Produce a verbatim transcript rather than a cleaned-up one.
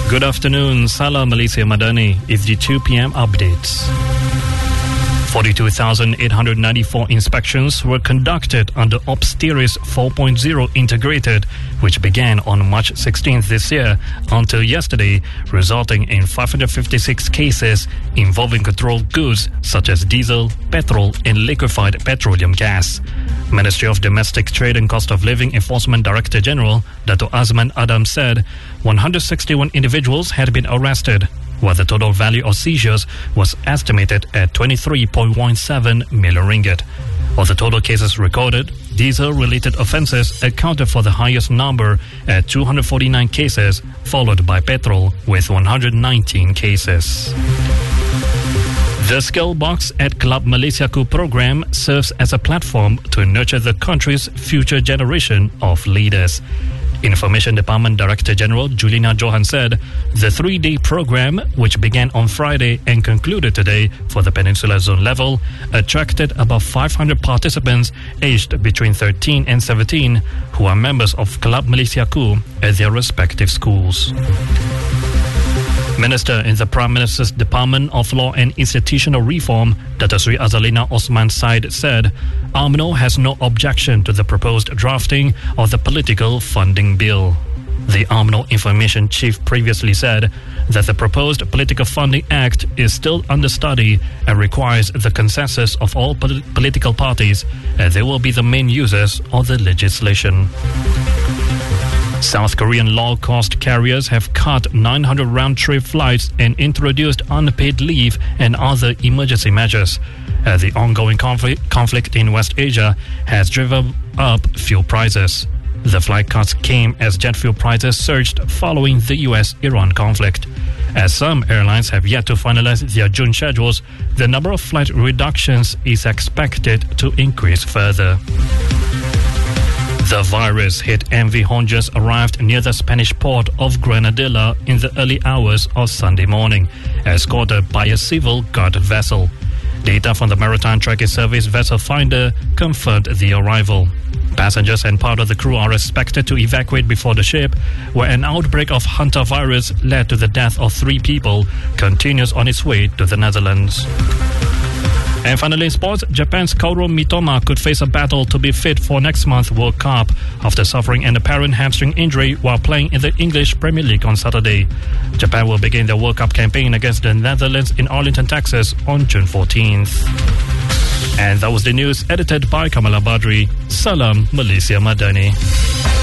Good afternoon, Salam Malaysia Madani is the two p.m. updates. forty-two thousand eight hundred ninety-four inspections were conducted under Opsteris four point oh integrated, which began on March sixteenth this year until yesterday, resulting in five hundred fifty-six cases involving controlled goods such as diesel, petrol and liquefied petroleum gas. Ministry of Domestic Trade and Cost of Living Enforcement Director General Dato Azman Adam said one hundred sixty-one individuals had been arrested, while the total value of seizures was estimated at twenty-three point one seven million ringgit. Of the total cases recorded, diesel-related offences accounted for the highest number at two hundred forty-nine cases, followed by petrol with one hundred nineteen cases. The Skill Box at Club Malaysiaku program serves as a platform to nurture the country's future generation of leaders. Information Department Director General Julina Johan said the three-day program, which began on Friday and concluded today for the Peninsula Zone level, attracted about five hundred participants aged between thirteen and seventeen who are members of Club Malaysiaku at their respective schools. Minister in the Prime Minister's Department of Law and Institutional Reform, Dato Sri Azalina Osman Said, said U M N O has no objection to the proposed drafting of the political funding bill. The U M N O Information Chief previously said that the proposed Political Funding Act is still under study and requires the consensus of all pol- political parties, and they will be the main users of the legislation. South Korean low-cost carriers have cut nine hundred round-trip flights and introduced unpaid leave and other emergency measures, as the ongoing conflict, conflict in West Asia has driven up fuel prices. The flight cuts came as jet fuel prices surged following the U S Iran conflict. As some airlines have yet to finalize their June schedules, the number of flight reductions is expected to increase further. The virus hit M V Honjas arrived near the Spanish port of Granadilla in the early hours of Sunday morning, escorted by a civil guard vessel. Data from the Maritime Tracking Service Vessel Finder confirmed the arrival. Passengers and part of the crew are expected to evacuate before the ship, where an outbreak of hantavirus led to the death of three people, continues on its way to the Netherlands. And finally in sports, Japan's Kaoru Mitoma could face a battle to be fit for next month's World Cup after suffering an apparent hamstring injury while playing in the English Premier League on Saturday. Japan will begin their World Cup campaign against the Netherlands in Arlington, Texas on June fourteenth. And that was the news edited by Kamala Badri. Salam Malaysia Madani.